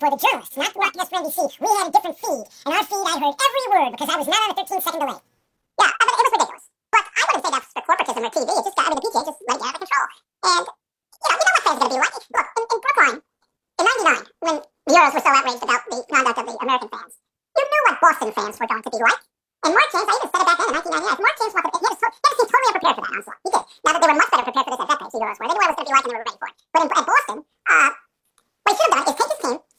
for the journalists, not broadcast for NBC. We had a different feed. And our feed, I heard every word because I was not on a 13-second delay. Yeah, I mean, it was ridiculous. But I wouldn't say that's for corporatism or TV. It just got, I mean, the PTA just let it get out of control. And, you know what fans are going to be like. Look, in Brookline, in 99, when the Euros were so outraged about the conduct of the American fans, you knew what Boston fans were going to be like. And Mark James, I even said it back then in 1999, if Mark James walked up, he had to seem totally unprepared for that onslaught. He did. Now that they were much better prepared for this at that pace, the Euros were. They knew what it was going to be like and they were ready for it. But at Boston,